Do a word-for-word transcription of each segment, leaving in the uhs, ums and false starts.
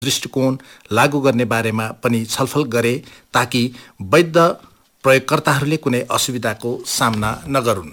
दृष्टिकोण लागू गर्ने बारेमा पनि छलफल गरे ताकि वैध प्रयोगकर्ताहरूले कुनै असुविधाको सामना नगरून्।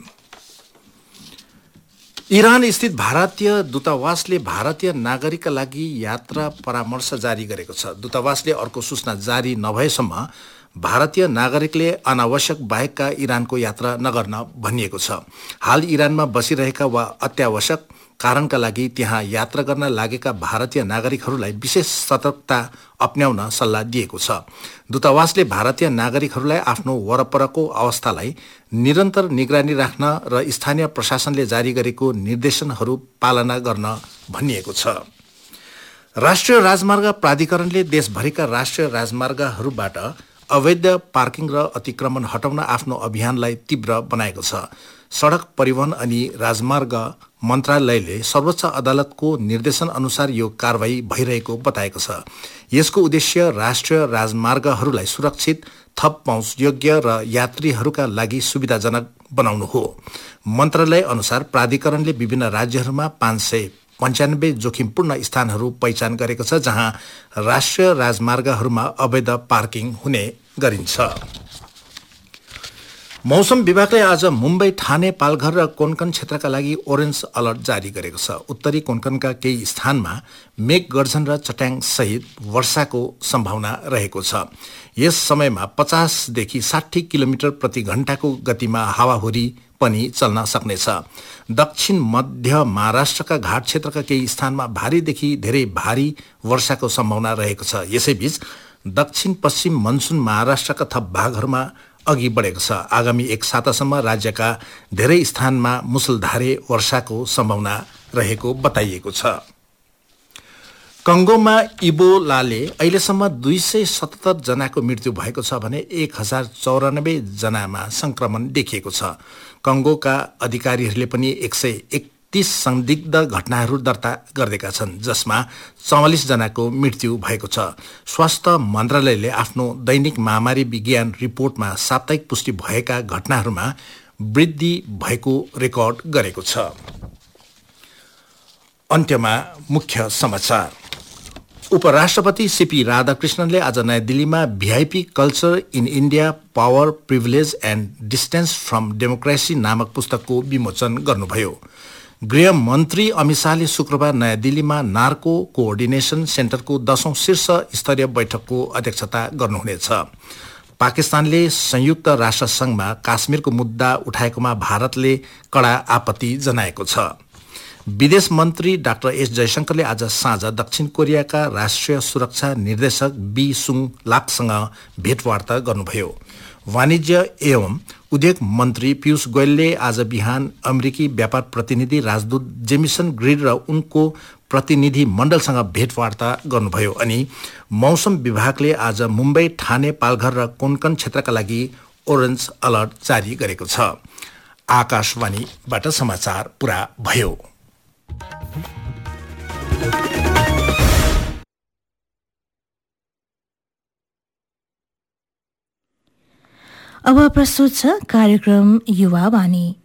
इरान स्थित भारतीय दूतावासले भारतीय नागरिकका लागि यात्रा परामर्श जारी गरेको छ। दूतावासले अर्को सूचना जारी नभएसम्म भारतीय नागरिकले अनावश्यक बाहेकका इरानको यात्रा नगर्न भनिएको छ। हाल इरानमा बसिरहेका वा अत्यावश्यक कारणका लागि त्यहाँ यात्रा गर्न लागेका भारतीय नागरिकहरूलाई विशेष सतर्कता अपनाउन सल्लाह दिएको छ। दूतावासले भारतीय नागरिकहरूलाई आफ्नो वरपरको अवस्थालाई निरन्तर निगरानी राख्न र स्थानीय प्रशासनले जारी गरेको निर्देशनहरू पालना गर्न भनिएको छ। राष्ट्रिय राजमार्ग प्राधिकरणले देशभरिका राष्ट्रिय राजमार्गहरूबाट अवैध पार्किङ र अतिक्रमण हटाउन आफ्नो अभियानलाई तीव्र बनाएको छ। सडक परिवहन अनि राजमार्ग मन्त्रालयले सर्वोच्च अदालतको निर्देशन अनुसार यो कारबाही भइरहेको बताएको छ। यसको उद्देश्य राष्ट्रिय राजमार्गहरूलाई सुरक्षित, थप पहुँचयोग्य र यात्रीहरूका लागि सुविधाजनक बनाउनु हो। मन्त्रालय अनुसार प्राधिकरणले विभिन्न राज्यहरूमा पाँच सय पन्चानब्बे जोखिमपूर्ण स्थानहरू पहिचान गरेको छ जहाँ राष्ट्रिय राजमार्गहरूमा अवैध पार्किङ हुने गरिन्छ। मौसम विभागले आज मुम्बई, ठाणे, पालघर र कोंकण क्षेत्रका लागि ओरेन्ज अलर्ट जारी गरेको छ। उत्तरी कोंकणका केही स्थानमा मेघ गर्जन र चट्याङ सहित वर्षाको सम्भावना रहेको छ। यस समयमा पचासदेखि साठी किलोमिटर प्रति घण्टाको गतिमा हावाहुरी पनि चल्न सक्नेछ। दक्षिण मध्य महाराष्ट्रका घाट क्षेत्रका केही स्थानमा भारीदेखि धेरै भारी वर्षाको सम्भावना रहेको छ। यसैबीच दक्षिण पश्चिम मनसुन महाराष्ट्रका थप भागहरूमा अघि बढेको छ। आगामी एक सातासम्म राज्यका धेरै स्थानमा मुसलधारे वर्षाको सम्भावना रहेको बताइएको छ। कंगोमा इबोलाले अहिलेसम्म दुई सय सतहत्तर जनाको मृत्यु भएको छ भने एक हजार चौरानब्बे जनामा संक्रमण देखिएको छ। कंगोका अधिकारीहरूले पनि एक सय एकतीस संदिग्ध घटनाहरू दर्ता गर्दैका छन् जसमा चौवालिस जनाको मृत्यु भएको छ। स्वास्थ्य मन्त्रालयले आफ्नो दैनिक महामारी विज्ञान रिपोर्टमा साप्ताहिक पुष्टि भएका घटनाहरूमा वृद्धि भएको रेकर्ड गरेको छ। अन्त्यमा मुख्य समाचार। उपराष्ट्रपति सीपी राधाकृष्णनले आज नयाँ दिल्लीमा भिआईपी culture in India, power, privilege and distance from democracy नामक पुस्तकको विमोचन गर्नुभयो। गृह मन्त्री अमित शाहले शुक्रबार नयाँ दिल्लीमा नार्को कोअर्डिनेसन सेन्टरको दशौं शीर्ष स्तरीय बैठकको अध्यक्षता गर्नुहुनेछ। पाकिस्तानले संयुक्त राष्ट्र संघमा काश्मीरको मुद्दा उठाएकोमा भारतले कडा आपत्ति जनाएको छ। विदेश मन्त्री डाक्टर एस जयशंकरले आज साँझ दक्षिण कोरियाका राष्ट्रिय सुरक्षा निर्देशक बी सुङ लाकसँग भेटवार्ता गर्नुभयो। वाणिज्य एवं उद्योग मन्त्री पीयूष गोयलले आज बिहान अमेरिकी व्यापार प्रतिनिधि राजदूत जेमिसन ग्रिड र उनको प्रतिनिधि मण्डलसँग भेटवार्ता गर्नुभयो। अनि मौसम विभागले आज मुम्बई, ठाणे, पालघर र कोंकण क्षेत्रका लागि ओरेन्ज अलर्ट जारी गरेको छ। आकाशवाणीबाट समाचार पूरा भयो। अब प्रस्तुत छ कार्यक्रम युवा वाणी।